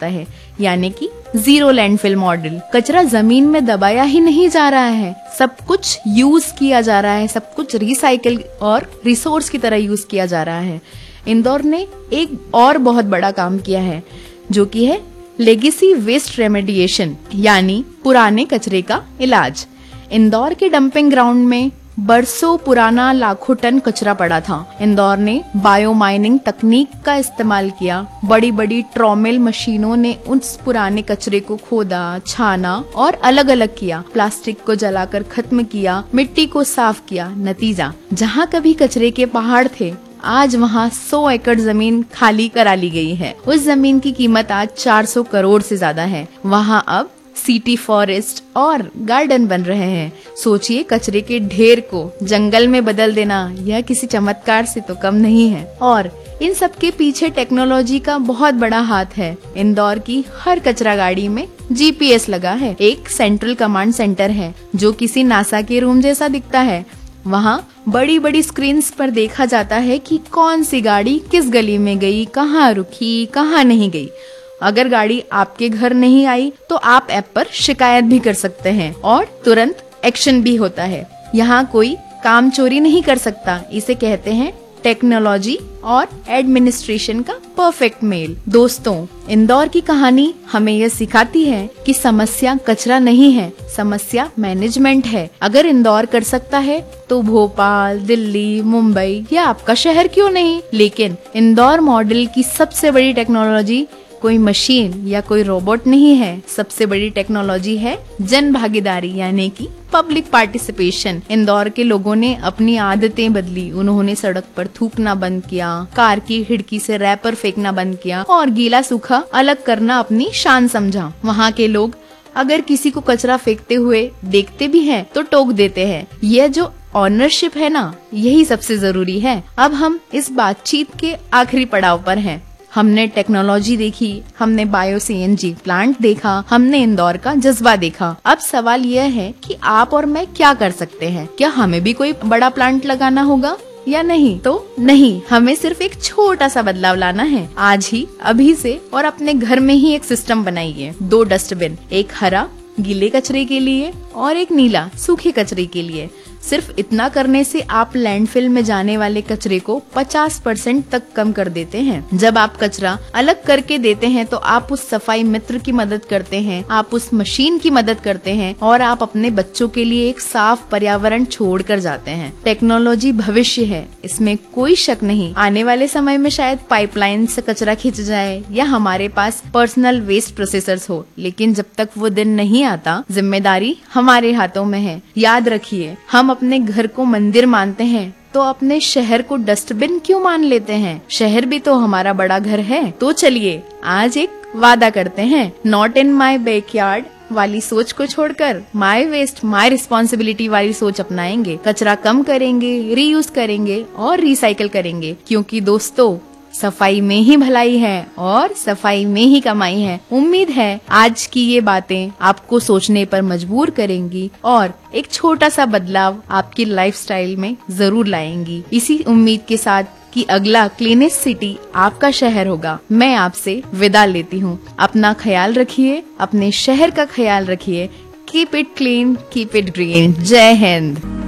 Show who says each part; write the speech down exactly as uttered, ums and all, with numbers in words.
Speaker 1: जाता है, यानी कि जीरो लैंडफिल मॉडल। कचरा जमीन में दबाया ही नहीं जा रहा है, सब कुछ यूज किया जा रहा है, सब कुछ रिसाइकिल और रिसोर्स की तरह यूज किया जा रहा है। इंदौर ने एक और बहुत बड़ा काम किया है, जो कि है लेगेसी वेस्ट रेमेडिएशन, यानी पुराने कचरे का इलाज। इंदौर के डंपिंग ग्राउंड में बरसों पुराना लाखों टन कचरा पड़ा था। इंदौर ने बायो माइनिंग तकनीक का इस्तेमाल किया। बड़ी बड़ी ट्रॉमेल मशीनों ने उस पुराने कचरे को खोदा, छाना और अलग अलग किया। प्लास्टिक को जलाकर खत्म किया, मिट्टी को साफ किया। नतीजा, जहाँ कभी कचरे के पहाड़ थे, आज वहाँ सौ एकड़ जमीन खाली करा ली गई है। उस जमीन की कीमत आज चार सौ करोड़ से ज्यादा है। वहाँ अब सिटी फॉरेस्ट और गार्डन बन रहे हैं। सोचिए, कचरे के ढेर को जंगल में बदल देना यह किसी चमत्कार से तो कम नहीं है। और इन सब के पीछे टेक्नोलॉजी का बहुत बड़ा हाथ है। इंदौर की हर कचरा गाड़ी में जी पी एस लगा है। एक सेंट्रल कमांड सेंटर है जो किसी नासा के रूम जैसा दिखता है। वहाँ बड़ी बड़ी स्क्रीन्स पर देखा जाता है कि कौन सी गाड़ी किस गली में गई, कहाँ रुकी, कहाँ नहीं गई। अगर गाड़ी आपके घर नहीं आई तो आप ऐप पर शिकायत भी कर सकते हैं और तुरंत एक्शन भी होता है। यहाँ कोई काम चोरी नहीं कर सकता। इसे कहते हैं टेक्नोलॉजी और एडमिनिस्ट्रेशन का परफेक्ट मेल। दोस्तों, इंदौर की कहानी हमें यह सिखाती है कि समस्या कचरा नहीं है, समस्या मैनेजमेंट है। अगर इंदौर कर सकता है तो भोपाल, दिल्ली, मुंबई या आपका शहर क्यों नहीं। लेकिन इंदौर मॉडल की सबसे बड़ी टेक्नोलॉजी कोई मशीन या कोई रोबोट नहीं है। सबसे बड़ी टेक्नोलॉजी है जन भागीदारी, यानी कि पब्लिक पार्टिसिपेशन। इंदौर के लोगों ने अपनी आदतें बदली। उन्होंने सड़क पर थूकना बंद किया, कार की खिड़की से रैपर फेंकना बंद किया और गीला सूखा अलग करना अपनी शान समझा। वहाँ के लोग अगर किसी को कचरा फेंकते हुए देखते भी हैं तो टोक देते हैं। यह जो ऑनरशिप है ना, यही सबसे जरूरी है। अब हम इस बातचीत के आखिरी पड़ाव पर हैं। हमने टेक्नोलॉजी देखी, हमने bio C N G plant देखा, हमने इंदौर का जज्बा देखा। अब सवाल यह है कि आप और मैं क्या कर सकते हैं। क्या हमें भी कोई बड़ा प्लांट लगाना होगा या नहीं? तो नहीं, हमें सिर्फ एक छोटा सा बदलाव लाना है। आज ही, अभी से, और अपने घर में ही एक सिस्टम बनाइए। दो डस्टबिन, एक हरा गीले कचरे के लिए और एक नीला सूखे कचरे के लिए। सिर्फ इतना करने से आप लैंडफिल में जाने वाले कचरे को पचास परसेंट तक कम कर देते हैं। जब आप कचरा अलग करके देते हैं तो आप उस सफाई मित्र की मदद करते हैं, आप उस मशीन की मदद करते हैं और आप अपने बच्चों के लिए एक साफ पर्यावरण छोड़ कर जाते हैं। टेक्नोलॉजी भविष्य है, इसमें कोई शक नहीं। आने वाले समय में शायद पाइपलाइन से कचरा खींच जाए या हमारे पास पर्सनल वेस्ट प्रोसेसर्स हो, लेकिन जब तक वो दिन नहीं आता, जिम्मेदारी हमारे हाथों में है। याद रखिए, हम अपने घर को मंदिर मानते हैं तो अपने शहर को डस्टबिन क्यों मान लेते हैं। शहर भी तो हमारा बड़ा घर है। तो चलिए आज एक वादा करते हैं, नॉट इन माई बैकयार्ड वाली सोच को छोड़कर माई वेस्ट माई रिस्पॉन्सिबिलिटी वाली सोच अपनाएंगे। कचरा कम करेंगे, रीयूज करेंगे और रिसाइकिल करेंगे, क्योंकि दोस्तों सफाई में ही भलाई है और सफाई में ही कमाई है। उम्मीद है आज की ये बातें आपको सोचने पर मजबूर करेंगी और एक छोटा सा बदलाव आपकी लाइफस्टाइल में जरूर लाएंगी। इसी उम्मीद के साथ कि अगला क्लीनेस्ट सिटी आपका शहर होगा, मैं आपसे विदा लेती हूँ। अपना ख्याल रखिए, अपने शहर का ख्याल रखिए। Keep it clean, keep it green. जय हिंद।